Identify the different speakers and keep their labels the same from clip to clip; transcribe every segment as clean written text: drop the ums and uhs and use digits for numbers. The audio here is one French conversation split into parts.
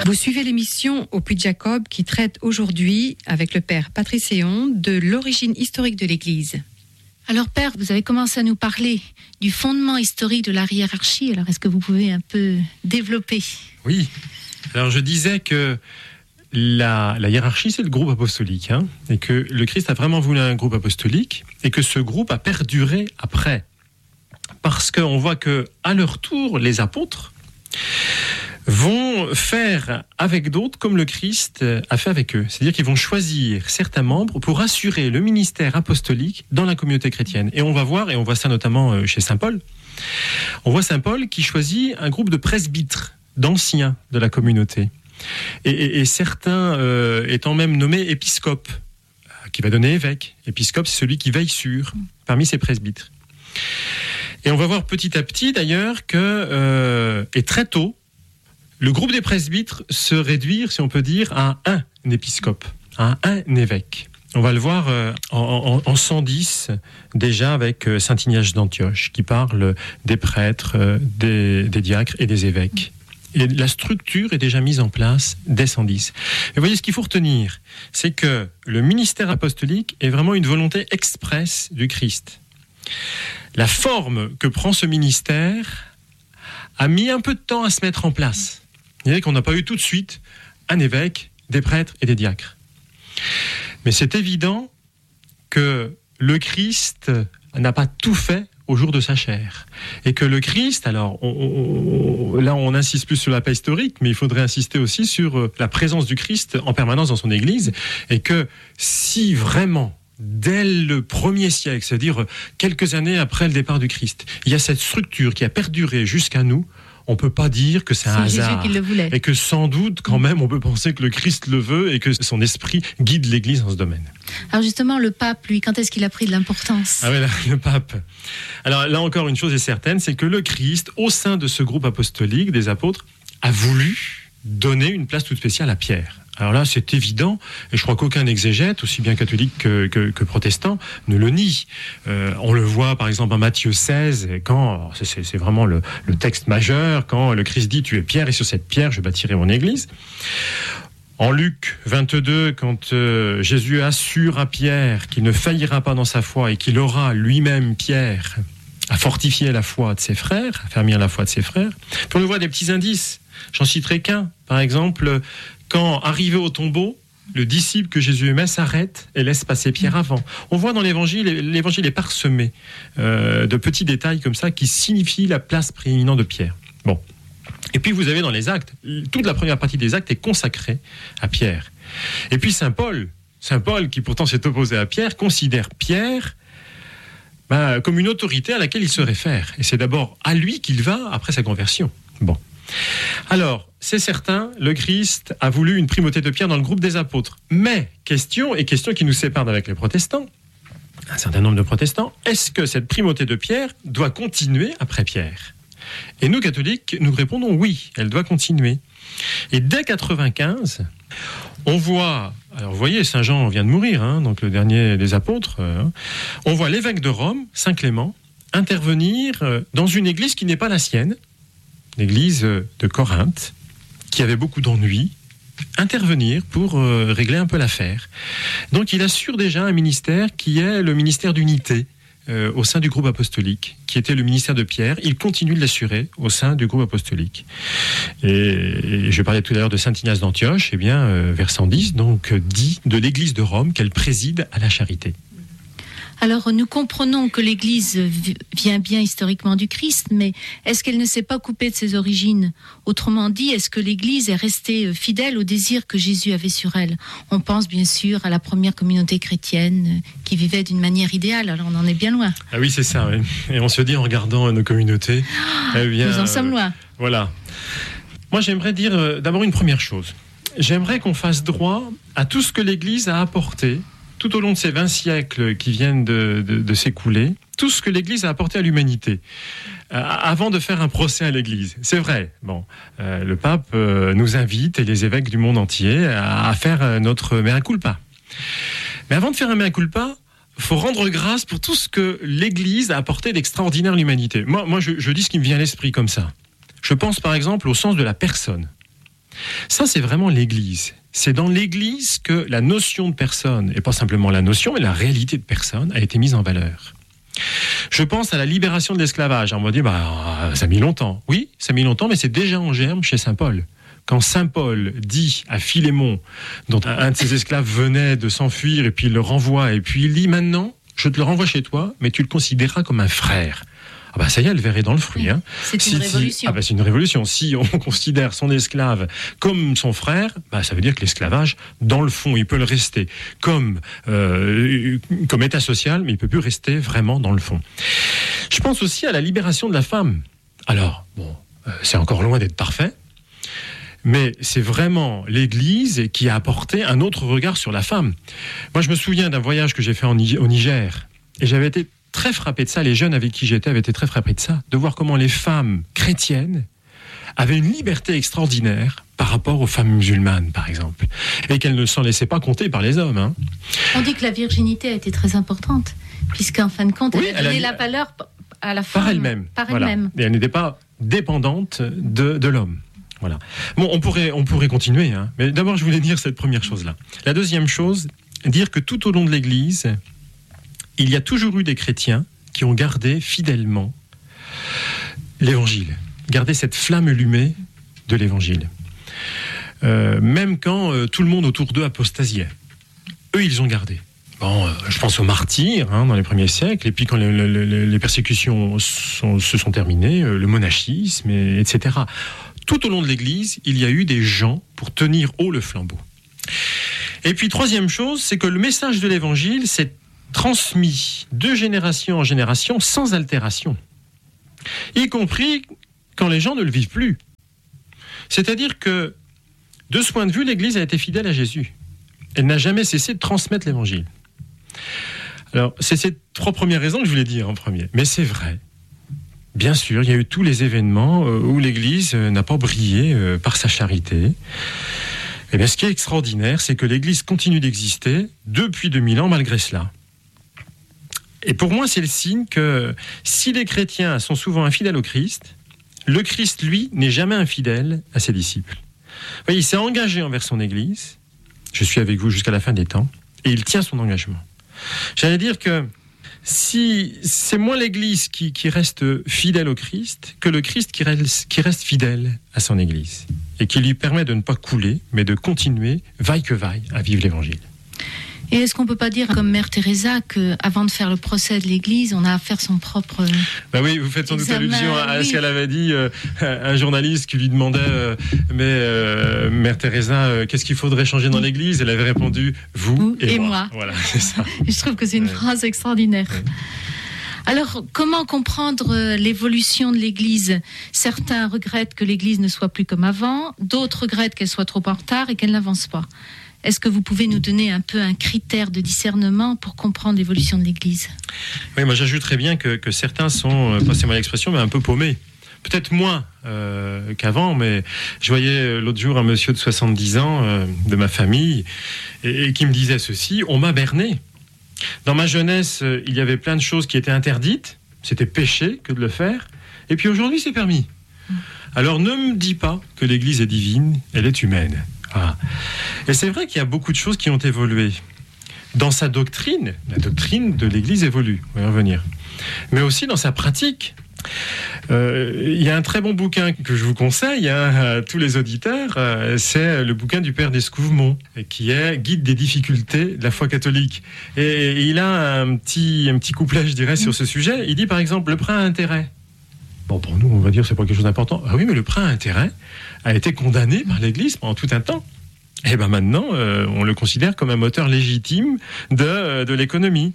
Speaker 1: Vous suivez l'émission au Puy de Jacob qui traite aujourd'hui, avec le père Patrice Héon, de l'origine historique de l'Église.
Speaker 2: Alors père, vous avez commencé à nous parler du fondement historique de la hiérarchie. Alors est-ce que vous pouvez un peu développer ?
Speaker 3: Oui. Alors je disais que la hiérarchie, c'est le groupe apostolique, et que le Christ a vraiment voulu un groupe apostolique, et que ce groupe a perduré après. Parce qu'on voit que, à leur tour, les apôtres vont faire avec d'autres comme le Christ a fait avec eux. C'est-à-dire qu'ils vont choisir certains membres pour assurer le ministère apostolique dans la communauté chrétienne. Et on va voir, et on voit ça notamment chez Saint Paul, on voit Saint Paul qui choisit un groupe de presbytres, d'anciens de la communauté. Et certains étant même nommés épiscopes, qui va donner évêque. Épiscope, c'est celui qui veille sur, parmi ces presbytres. Et on va voir petit à petit d'ailleurs que, et très tôt, le groupe des presbytres se réduire, si on peut dire, à un épiscope, à un évêque. On va le voir en 110 déjà avec saint Ignace d'Antioche, qui parle des prêtres, des diacres et des évêques. Et la structure est déjà mise en place dès 110. Et vous voyez, ce qu'il faut retenir, c'est que le ministère apostolique est vraiment une volonté expresse du Christ. La forme que prend ce ministère a mis un peu de temps à se mettre en place. Vous voyez qu'on n'a pas eu tout de suite un évêque, des prêtres et des diacres. Mais c'est évident que le Christ n'a pas tout fait au jour de sa chair. Et que le Christ, alors là on insiste plus sur la paix historique, mais il faudrait insister aussi sur la présence du Christ en permanence dans son Église, et que si vraiment, dès le 1er siècle, c'est-à-dire quelques années après le départ du Christ, il y a cette structure qui a perduré jusqu'à nous, on ne peut pas dire que c'est un hasard.
Speaker 2: Jésus qui le voulait.
Speaker 3: Et que sans doute, quand même, on peut penser que le Christ le veut et que son esprit guide l'Église dans ce domaine.
Speaker 2: Alors justement, le pape, lui, quand est-ce qu'il a pris de l'importance ?
Speaker 3: Ah oui, le pape. Alors là encore, une chose est certaine, c'est que le Christ, au sein de ce groupe apostolique des apôtres, a voulu donner une place toute spéciale à Pierre. Alors là, c'est évident, et je crois qu'aucun exégète, aussi bien catholique que protestant, ne le nie. On le voit par exemple en Matthieu 16, quand c'est vraiment le texte majeur, quand le Christ dit « Tu es Pierre, et sur cette pierre, je bâtirai mon église ». En Luc 22, quand Jésus assure à Pierre qu'il ne faillira pas dans sa foi et qu'il aura lui-même, Pierre, à fortifier la foi de ses frères, à fermir la foi de ses frères. Puis on le voit des petits indices. J'en citerai qu'un. Par exemple, quand arrivé au tombeau, le disciple que Jésus aimait s'arrête et laisse passer Pierre avant. On voit dans l'évangile est parsemé de petits détails comme ça qui signifient la place prééminente de Pierre. Bon. Et puis vous avez dans les actes, toute la première partie des actes est consacrée à Pierre. Et puis Saint Paul qui pourtant s'est opposé à Pierre, considère Pierre comme une autorité à laquelle il se réfère. Et c'est d'abord à lui qu'il va après sa conversion. Bon. Alors, c'est certain, le Christ a voulu une primauté de Pierre dans le groupe des apôtres. Mais, question qui nous sépare d'avec les protestants, un certain nombre de protestants, est-ce que cette primauté de Pierre doit continuer après Pierre ? Et nous, catholiques, nous répondons oui, elle doit continuer. Et dès 95, on voit, alors vous voyez, Saint Jean vient de mourir, donc le dernier des apôtres, on voit l'évêque de Rome, Saint Clément, intervenir dans une église qui n'est pas la sienne, l'église de Corinthe, qui avait beaucoup d'ennuis, intervenir pour régler un peu l'affaire. Donc il assure déjà un ministère qui est le ministère d'unité au sein du groupe apostolique, qui était le ministère de Pierre. Il continue de l'assurer au sein du groupe apostolique. Et je parlais tout à l'heure de saint Ignace d'Antioche, vers 110, donc dit de l'église de Rome qu'elle préside à la charité.
Speaker 2: Alors, nous comprenons que l'Église vient bien historiquement du Christ, mais est-ce qu'elle ne s'est pas coupée de ses origines ? Autrement dit, est-ce que l'Église est restée fidèle au désir que Jésus avait sur elle ? On pense bien sûr à la première communauté chrétienne qui vivait d'une manière idéale, alors on en est bien loin.
Speaker 3: Ah oui, c'est ça, oui. Et on se dit en regardant nos communautés...
Speaker 2: nous en sommes loin.
Speaker 3: Voilà. Moi, j'aimerais dire d'abord une première chose. J'aimerais qu'on fasse droit à tout ce que l'Église a apporté tout au long de ces 20 siècles qui viennent de s'écouler, tout ce que l'Église a apporté à l'humanité, avant de faire un procès à l'Église. C'est vrai, le pape nous invite, et les évêques du monde entier, à faire notre mea culpa. Mais avant de faire un mea culpa, il faut rendre grâce pour tout ce que l'Église a apporté d'extraordinaire à l'humanité. Moi je dis ce qui me vient à l'esprit comme ça. Je pense par exemple au sens de la personne. Ça, c'est vraiment l'Église. C'est dans l'Église que la notion de personne, et pas simplement la notion, mais la réalité de personne, a été mise en valeur. Je pense à la libération de l'esclavage. On m'a dit, ça a mis longtemps. Oui, ça a mis longtemps, mais c'est déjà en germe chez saint Paul. Quand saint Paul dit à Philémon, dont un de ses esclaves venait de s'enfuir, et puis il le renvoie, et puis il dit, maintenant, je te le renvoie chez toi, mais tu le considéreras comme un frère. Ça y est, le verre est dans le fruit. Hein.
Speaker 2: C'est une révolution.
Speaker 3: C'est une révolution. Si on considère son esclave comme son frère, ça veut dire que l'esclavage, dans le fond, il peut le rester comme état social, mais il ne peut plus rester vraiment dans le fond. Je pense aussi à la libération de la femme. Alors, c'est encore loin d'être parfait, mais c'est vraiment l'Église qui a apporté un autre regard sur la femme. Moi, je me souviens d'un voyage que j'ai fait au Niger, et j'avais été très frappé de ça, les jeunes avec qui j'étais avaient été très frappés de ça, de voir comment les femmes chrétiennes avaient une liberté extraordinaire par rapport aux femmes musulmanes, par exemple, et qu'elles ne s'en laissaient pas compter par les hommes. Hein.
Speaker 2: On dit que la virginité a été très importante, puisqu'en fin de compte, elle a donné la valeur à la femme.
Speaker 3: Par elle-même. Et elle n'était pas dépendante de l'homme. Voilà. Bon, on pourrait continuer, hein, mais d'abord, je voulais dire cette première chose-là. La deuxième chose, dire que tout au long de l'Église, il y a toujours eu des chrétiens qui ont gardé fidèlement l'Évangile, gardé cette flamme allumée de l'Évangile. Même quand tout le monde autour d'eux apostasiait. Eux, ils ont gardé. Je pense aux martyrs dans les premiers siècles, et puis quand les persécutions se sont terminées, le monachisme, etc. Tout au long de l'Église, il y a eu des gens pour tenir haut le flambeau. Et puis, troisième chose, c'est que le message de l'Évangile, c'est transmis de génération en génération sans altération, y compris quand les gens ne le vivent plus. C'est-à-dire que, de ce point de vue, l'Église a été fidèle à Jésus. Elle n'a jamais cessé de transmettre l'Évangile. Alors, c'est ces trois premières raisons que je voulais dire en premier. Mais c'est vrai. Bien sûr, il y a eu tous les événements où l'Église n'a pas brillé par sa charité. Eh bien, ce qui est extraordinaire, c'est que l'Église continue d'exister depuis 2000 ans malgré cela. Et pour moi, c'est le signe que si les chrétiens sont souvent infidèles au Christ, le Christ, lui, n'est jamais infidèle à ses disciples. Vous voyez, il s'est engagé envers son Église. Je suis avec vous jusqu'à la fin des temps. Et il tient son engagement. J'allais dire que si c'est moins l'Église qui reste fidèle au Christ que le Christ qui reste fidèle à son Église. Et qui lui permet de ne pas couler, mais de continuer, vaille que vaille, à vivre l'Évangile.
Speaker 2: Et est-ce qu'on ne peut pas dire, comme Mère Teresa, qu'avant de faire le procès de l'Église, on a à faire son propre
Speaker 3: oui, vous faites sans doute allusion à ce qu'elle avait dit, un journaliste qui lui demandait mais Mère Teresa, qu'est-ce qu'il faudrait changer dans l'Église ? Elle avait répondu, vous et moi. Voilà, c'est ça.
Speaker 2: Je trouve que c'est une phrase extraordinaire. Ouais. Alors, comment comprendre l'évolution de l'Église ? Certains regrettent que l'Église ne soit plus comme avant, d'autres regrettent qu'elle soit trop en retard et qu'elle n'avance pas. Est-ce que vous pouvez nous donner un peu un critère de discernement pour comprendre l'évolution de l'Église ?
Speaker 3: Oui, moi j'ajouterais bien que certains sont, passez-moi l'expression, mais un peu paumés. Peut-être moins qu'avant, mais je voyais l'autre jour un monsieur de 70 ans de ma famille et qui me disait ceci, on m'a berné. Dans ma jeunesse, il y avait plein de choses qui étaient interdites, c'était péché que de le faire, et puis aujourd'hui c'est permis. Alors ne me dis pas que l'Église est divine, elle est humaine. Ah. Et c'est vrai qu'il y a beaucoup de choses qui ont évolué. Dans sa doctrine, la doctrine de l'Église évolue, on va y revenir. Mais aussi dans sa pratique. Il y a un très bon bouquin que je vous conseille à tous les auditeurs, c'est le bouquin du père d'Escouvemont, qui est Guide des difficultés de la foi catholique. Et il a un petit couplet, je dirais, sur ce sujet. Il dit par exemple, le prêt à intérêt. Bon, pour nous, on va dire c'est pas quelque chose d'important. Ah oui, mais le prêt à intérêt a été condamné par l'Église pendant tout un temps. Et ben maintenant, on le considère comme un moteur légitime de l'économie.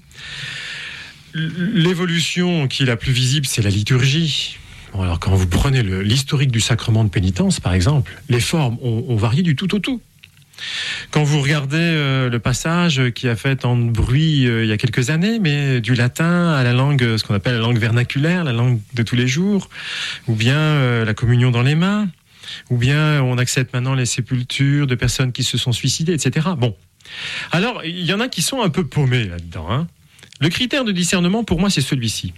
Speaker 3: L'évolution qui est la plus visible, c'est la liturgie. Bon, alors quand vous prenez l'historique du sacrement de pénitence, par exemple, les formes ont varié du tout au tout. Quand vous regardez le passage qui a fait tant de bruit il y a quelques années, mais du latin à la langue, ce qu'on appelle la langue vernaculaire, la langue de tous les jours, ou bien la communion dans les mains, ou bien on accepte maintenant les sépultures de personnes qui se sont suicidées, etc. Bon, alors il y en a qui sont un peu paumés là-dedans, hein. Le critère de discernement, pour moi, c'est celui-ci.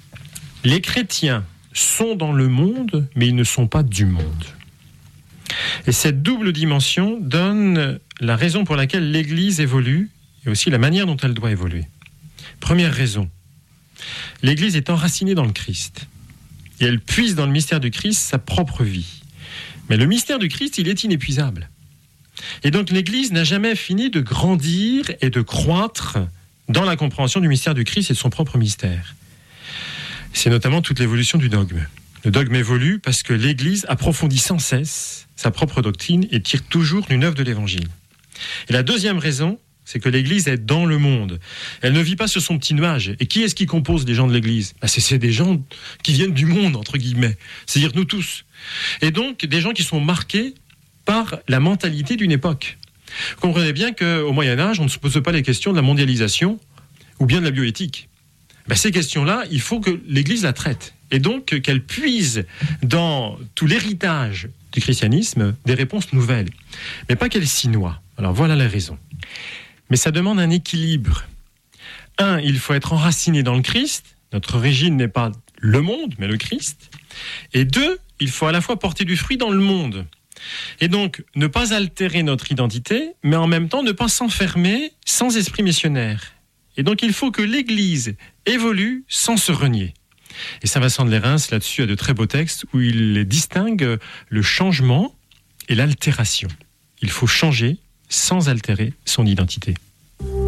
Speaker 3: Les chrétiens sont dans le monde, mais ils ne sont pas du monde. Et cette double dimension donne la raison pour laquelle l'Église évolue et aussi la manière dont elle doit évoluer. Première raison, l'Église est enracinée dans le Christ et elle puise dans le mystère du Christ sa propre vie. Mais le mystère du Christ, il est inépuisable. Et donc l'Église n'a jamais fini de grandir et de croître dans la compréhension du mystère du Christ et de son propre mystère. C'est notamment toute l'évolution du dogme. Le dogme évolue parce que l'Église approfondit sans cesse sa propre doctrine et tire toujours une œuvre de l'Évangile. Et la deuxième raison, c'est que l'Église est dans le monde. Elle ne vit pas sur son petit nuage. Et qui est-ce qui compose les gens de l'Église ? C'est des gens qui viennent du monde, entre guillemets. C'est-à-dire nous tous. Et donc, des gens qui sont marqués par la mentalité d'une époque. Vous comprenez bien qu'au Moyen-Âge, on ne se pose pas les questions de la mondialisation ou bien de la bioéthique. Ces questions-là, il faut que l'Église la traite. Et donc, qu'elle puise dans tout l'héritage du christianisme des réponses nouvelles. Mais pas qu'elle s'y noie. Alors voilà la raison. Mais ça demande un équilibre. 1, il faut être enraciné dans le Christ. Notre origine n'est pas le monde, mais le Christ. Et 2, il faut à la fois porter du fruit dans le monde. Et donc, ne pas altérer notre identité, mais en même temps ne pas s'enfermer sans esprit missionnaire. Et donc, il faut que l'Église évolue sans se renier. Et Saint Vincent de Lérins, là-dessus, a de très beaux textes où il distingue le changement et l'altération. Il faut changer sans altérer son identité.